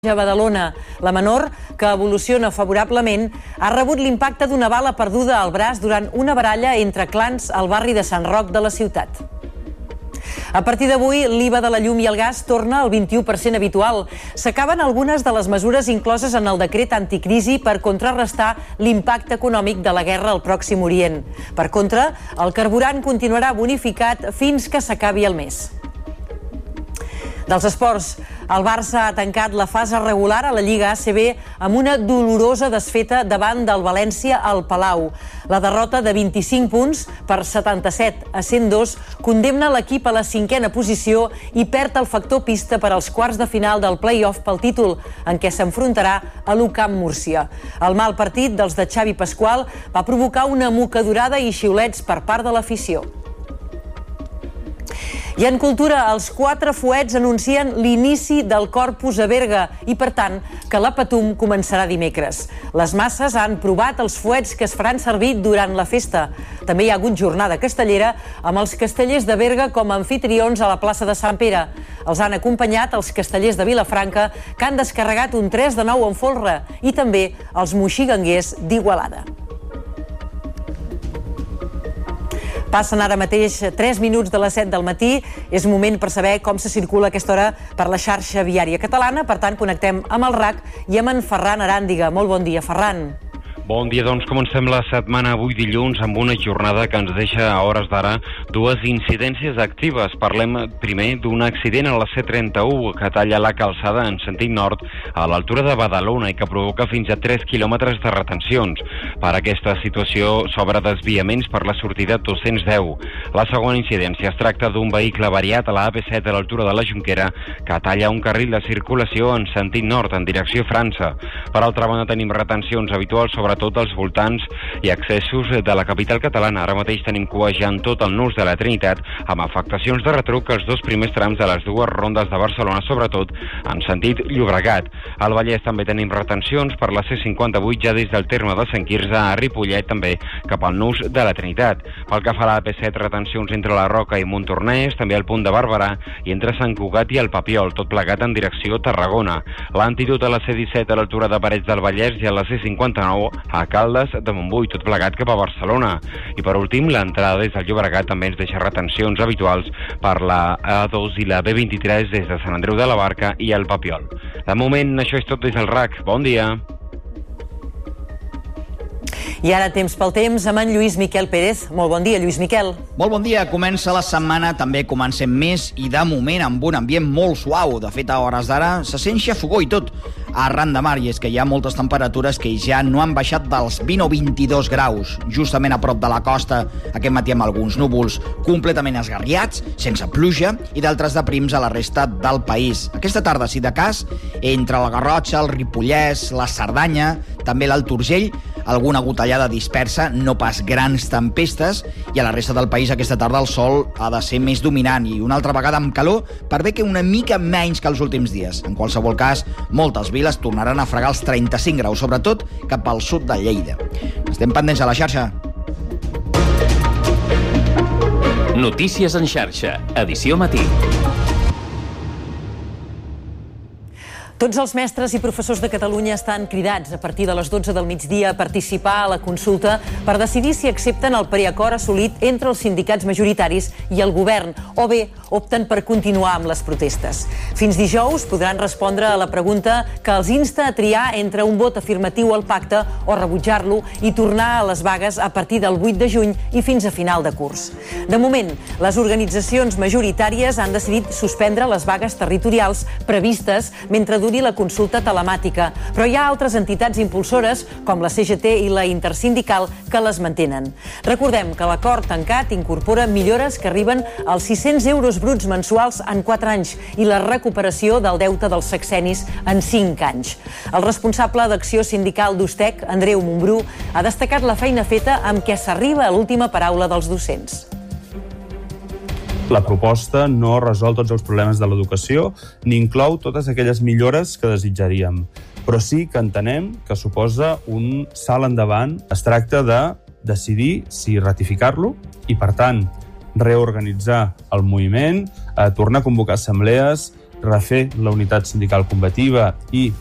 A Badalona, la menor, que evoluciona favorablement, ha rebut l'impacte d'una bala perduda al braç durant una baralla entre clans al barri de Sant Roc de la ciutat. A partir d'avui, l'IVA de la llum i el gas torna al 21% habitual. S'acaben algunes de les mesures incloses en el decret anticrisi per contrarrestar l'impacte econòmic de la guerra al Pròxim Orient. Per contra, el carburant continuarà bonificat fins que s'acabi el mes. Dels esports, el Barça ha tancat la fase regular a la Lliga ACB amb una dolorosa desfeta davant del València al Palau. La derrota de 25 punts per 77 a 102 condemna l'equip a la 5a posició i perd el factor pista per als quarts de final del play-off pel títol, en què s'enfrontarà a l'UCAM Múrcia. El mal partit dels de Xavi Pasqual va provocar una mocadurada i xiulets per part de l'afició. I en cultura, els 4 fuets anuncien l'inici del Corpus a Berga i, per tant, que la Patum començarà dimecres. Les masses han provat els fuets que es faran servir durant la festa. També hi ha hagut jornada castellera amb els castellers de Berga com a anfitrions a la plaça de Sant Pere. Els han acompanyat els castellers de Vilafranca, que han descarregat un 3-9 en folre, i també els moxiganguers d'Igualada. Passen ara mateix 3 minuts de les 7 del matí. És moment per saber com se circula a aquesta hora per la xarxa viària catalana. Per tant, connectem amb el RAC i amb en Ferran Aràndiga. Molt bon dia, Ferran. Bon dia, doncs comencem la setmana avui dilluns amb una jornada que ens deixa a hores d'ara 2 incidències actives. Parlem primer d'un accident a la C31 que talla la calçada en sentit nord a l'altura de Badalona i que provoca fins a 3 quilòmetres de retencions. Per aquesta situació s'obre desviaments per la sortida 210. La segona incidència es tracta d'un vehicle variat a la AP7 a l'altura de la Jonquera que talla un carril de circulació en sentit nord en direcció França. Per altra banda tenim retencions habituals sobretot als voltants i accessos de la capital catalana. Ara mateix tenim cuejant tot el nus de la Trinitat amb afectacions de retruc als 2 primers trams de les 2 rondes de Barcelona, sobretot en sentit Llobregat. Al Vallès també tenim retencions per la C58 ja des del terme de Sant Quirze a Ripollet, també cap al nus de la Trinitat. Pel que fa a la AP7, retencions entre la Roca i Montornès, també al punt de Barberà i entre Sant Cugat i el Papiol, tot plegat en direcció Tarragona. L'antídot a la C17 a l'altura de Parets del Vallès i a la C59 a Caldes de Montbui, tot plegat cap a Barcelona. I per últim, l'entrada des del Llobregat també ens deixa retencions habituals per la A2 i la B23 des de Sant Andreu de la Barca i el Papiol. De moment, això és tot des del RAC. Bon dia. I ara temps pel temps amb en Lluís Miquel Pérez. Molt bon dia, Lluís Miquel. Molt bon dia. Comença la setmana, també comencem més i de moment amb un ambient molt suau. De fet, a hores d'ara se sent xafogó i tot arran de mar, i és que hi ha moltes temperatures que ja no han baixat dels 20 o 22 graus. Justament a prop de la costa, aquest matí amb alguns núvols completament esgarriats, sense pluja, i d'altres de prims a la resta del país. Aquesta tarda, si de cas, entre la Garrotxa, el Ripollès, la Cerdanya, també l'Alt Urgell, alguna gotellada dispersa, no pas grans tempestes, i a la resta del país aquesta tarda el sol ha de ser més dominant i una altra vegada amb calor, per bé que una mica menys que els últims dies. En qualsevol cas, moltes viles tornaran a fregar els 35 graus, sobretot cap al sud de Lleida. Estem pendents a la xarxa. Notícies en xarxa, edició matí. Tots els mestres i professors de Catalunya estan cridats a partir de les 12 del migdia a participar a la consulta per decidir si accepten el preacord assolit entre els sindicats majoritaris i el govern, o bé opten per continuar amb les protestes. Fins dijous podran respondre a la pregunta que els insta a triar entre un vot afirmatiu al pacte o rebutjar-lo i tornar a les vagues a partir del 8 de juny i fins a final de curs. De moment, les organitzacions majoritàries han decidit suspendre les vagues territorials previstes mentre duri la consulta telemàtica, però hi ha altres entitats impulsores, com la CGT i la Intersindical, que les mantenen. Recordem que l'acord tancat incorpora millores que arriben als 600 euros bruts mensuals en 4 anys i la recuperació del deute dels sexennis en 5 anys. El responsable d'acció sindical d'Ustec, Andreu Montbrú, ha destacat la feina feta amb què s'arriba a l'última paraula dels docents. La proposta no resol tots els problemes de l'educació ni inclou totes aquelles millores que desitjaríem, però sí que entenem que suposa un salt endavant. Es tracta de decidir si ratificar-lo i, per tant, reorganitzar el moviment, tornar a convocar assemblees, refer la unitat sindical combativa i